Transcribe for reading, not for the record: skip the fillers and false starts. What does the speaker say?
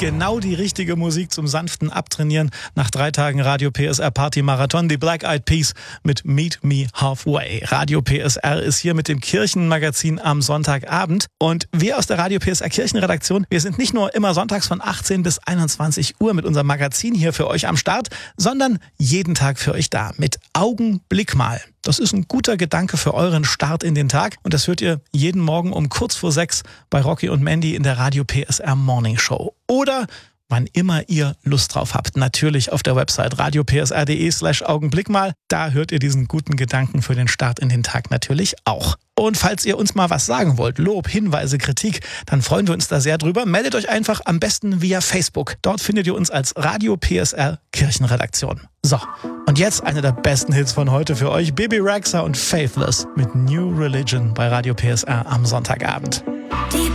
Genau die richtige Musik zum sanften Abtrainieren nach 3 Tagen Radio PSR Party Marathon. Die Black Eyed Peas mit Meet Me Halfway. Radio PSR ist hier mit dem Kirchenmagazin am Sonntagabend. Und wir aus der Radio PSR Kirchenredaktion, wir sind nicht nur immer sonntags von 18 bis 21 Uhr mit unserem Magazin hier für euch am Start, sondern jeden Tag für euch da mit Augenblick mal. Das ist ein guter Gedanke für euren Start in den Tag. Und das hört ihr jeden Morgen um kurz vor 6 bei Rocky und Mandy in der Radio PSR Morning Show. Oder wann immer ihr Lust drauf habt. Natürlich auf der Website radiopsr.de/Augenblick mal. Da hört ihr diesen guten Gedanken für den Start in den Tag natürlich auch. Und falls ihr uns mal was sagen wollt, Lob, Hinweise, Kritik, dann freuen wir uns da sehr drüber. Meldet euch einfach am besten via Facebook. Dort findet ihr uns als Radio PSR Kirchenredaktion. So, und jetzt eine der besten Hits von heute für euch. Bebe Rexha und Faithless mit New Religion bei Radio PSR am Sonntagabend.